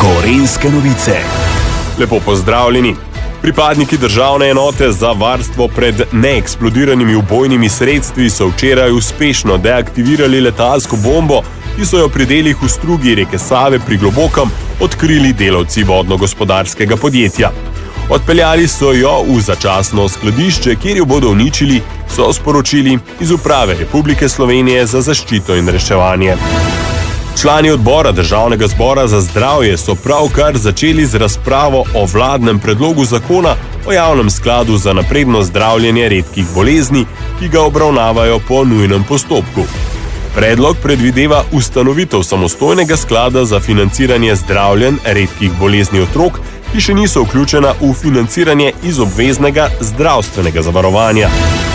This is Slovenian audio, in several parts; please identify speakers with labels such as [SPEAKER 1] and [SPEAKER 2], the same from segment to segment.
[SPEAKER 1] Gorenjske novice.
[SPEAKER 2] Lepo pozdravljeni. Pripadniki državne enote za varstvo pred neeksplodiranimi ubojnimi sredstvi so včeraj uspešno deaktivirali letalsko bombo, ki so jo pri delih v strugi reke Save pri Globokem odkrili delavci vodno-gospodarskega podjetja. Odpeljali so jo v začasno skladišče, kjer jo bodo uničili, so sporočili iz Uprave Republike Slovenije za zaščito in reševanje. Člani odbora Državnega zbora za zdravje so pravkar začeli z razpravo o vladnem predlogu zakona o javnem skladu za napredno zdravljenje redkih bolezni, ki ga obravnavajo po nujnem postopku. Predlog predvideva ustanovitev samostojnega sklada za financiranje zdravljenj redkih bolezni otrok, ki še niso vključena v financiranje iz obveznega zdravstvenega zavarovanja.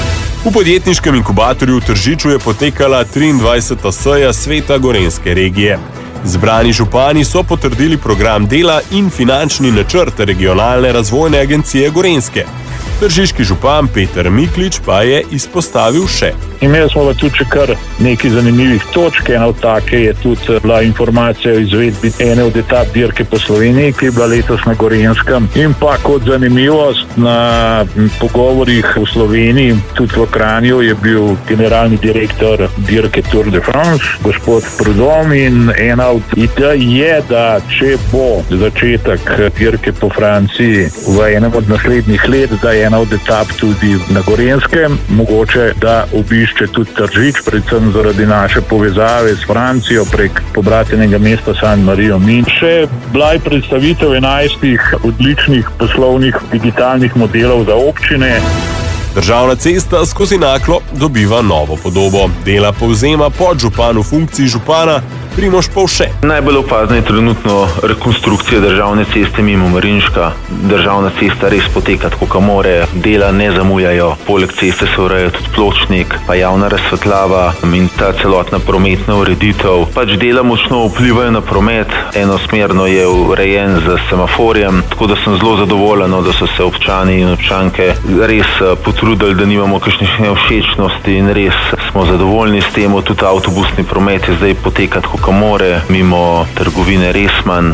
[SPEAKER 2] V podjetniškem inkubatorju v Tržiču je potekala 23. seja Sveta Gorenjske regije. Zbrani župani so potrdili program dela in finančni načrt regionalne razvojne agencije Gorenjske. Tržiški župan Peter Miklič pa je izpostavil še.
[SPEAKER 3] Imeli smo pa tudi kar nekaj zanimivih točk. Ena od take je tudi bila informacija o izvedbi ene od etap dirke po Sloveniji, ki je bila letos na Gorenjskem. In pa kot zanimivost na pogovorih v Sloveniji, tudi v Kranju, je bil generalni direktor dirke Tour de France, gospod Prudhomme, in ena od idej je, da če bo začetek dirke po Franciji v enem od naslednjih let, da je ena od etap tudi na Gorenjskem, mogoče da obišče tudi Tržič, predvsem zaradi naše povezave s Francijo prek pobratenega mesta San Marijo. In še bila je predstavitev 11 odličnih poslovnih digitalnih modelov za občine.
[SPEAKER 2] Državna cesta skozi Naklo dobiva novo podobo. Dela povzema podžupan v funkciji župana Primož Povše.
[SPEAKER 4] Najbolj opazna je trenutno rekonstrukcija državne ceste mimo Marinška. Državna cesta res poteka tako, kot more. Dela ne zamujajo. Poleg ceste se ureja tudi pločnik, pa javna razsvetljava in ta celotna prometna ureditev. Dela močno vplivajo na promet. Enosmerno je urejen z semaforjem, tako da sem zelo zadovoljen, da so se občani in občanke res potrudili, da nimamo kakšnih nevšečnosti, in res smo zadovoljni s tem. Tudi avtobusni promet je zdaj poteka tako, kot more, mimo trgovine Resman.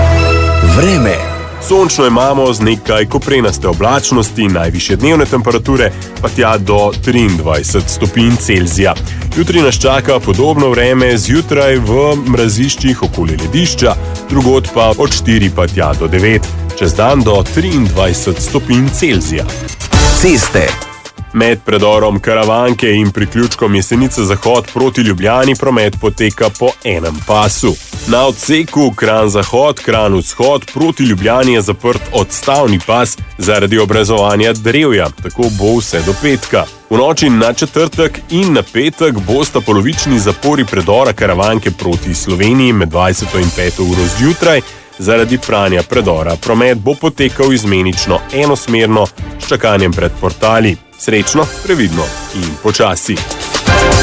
[SPEAKER 1] Vreme.
[SPEAKER 2] Sončno imamo z nekaj koprenaste oblačnosti, najvišje dnevne temperature pa tja do 23 stopinj Celzija. Jutri nas čaka podobno vreme, zjutraj v mraziščih okoli ledišča, drugod pa od 4 pa tja do 9, čez dan do 23 stopinj Celzija.
[SPEAKER 1] Ceste.
[SPEAKER 2] Med predorom Karavanke in priključkom Jesenice-Zahod proti Ljubljani promet poteka po enem pasu. Na odseku Kranj-Zahod, Kranj-Vzhod proti Ljubljani je zaprt odstavni pas zaradi obrezovanja drevja, tako bo vse do petka. V noči na četrtek in na petek bosta polovični zapori predora Karavanke proti Sloveniji med 20. in 5. uro zjutraj. Zaradi pranja predora promet bo potekal izmenično enosmerno s čakanjem pred portali. Srečno, previdno in počasi.